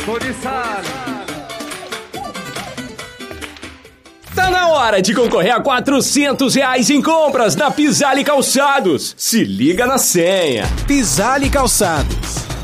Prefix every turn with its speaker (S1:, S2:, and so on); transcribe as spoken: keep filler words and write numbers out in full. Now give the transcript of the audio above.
S1: Tá na hora de concorrer a quatrocentos reais em compras na Pisale Calçados. Se liga na senha.
S2: Pisale Calçados.